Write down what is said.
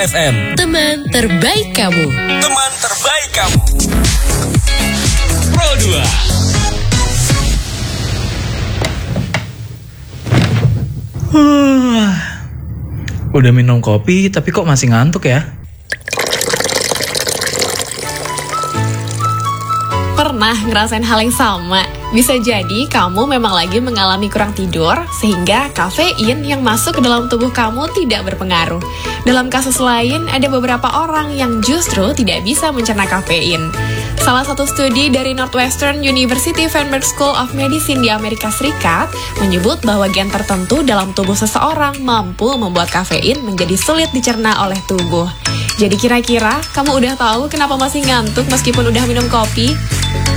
FM. Teman terbaik kamu. Teman terbaik kamu. Pro 2. Udah minum kopi tapi kok masih ngantuk ya? Pernah ngerasain hal yang sama? Bisa jadi kamu memang lagi mengalami kurang tidur sehingga kafein yang masuk ke dalam tubuh kamu tidak berpengaruh. Dalam kasus lain, ada beberapa orang yang justru tidak bisa mencerna kafein. Salah satu studi dari Northwestern University Feinberg School of Medicine di Amerika Serikat menyebut bahwa gen tertentu dalam tubuh seseorang mampu membuat kafein menjadi sulit dicerna oleh tubuh. Jadi kira-kira kamu udah tahu kenapa masih ngantuk meskipun udah minum kopi?